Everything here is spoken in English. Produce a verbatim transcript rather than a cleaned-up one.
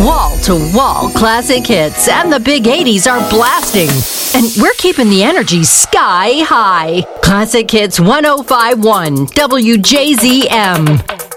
Wall to wall classic hits, and the big eighties are blasting. And we're keeping the energy sky high. Classic Hits one oh five point one W J Z M.